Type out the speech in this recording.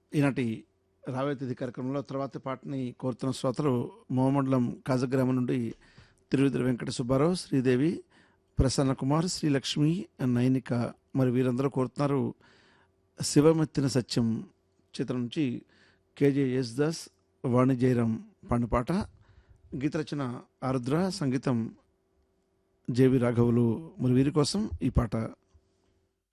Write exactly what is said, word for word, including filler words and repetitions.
ఈనాటి రాబోయే తిథి కార్యక్రమంలో తర్వాత పాటని కోరుతున్న శ్రోతలు మోమండలం కాజగ్రామం నుండి తిరువిధుల వెంకట సుబ్బారావు, శ్రీదేవి, ప్రసన్న కుమార్, శ్రీలక్ష్మి, నైనిక మరి వీరందరూ కోరుతున్నారు శివమెత్తిన సత్యం చిత్రం నుంచి కేజే యేసుదాస్, వాణి జయరాం పాడిన పాట. గీత రచన ఆరుద్ర, సంగీతం జేవి రాఘవులు. మరి వీరి కోసం ఈ పాట.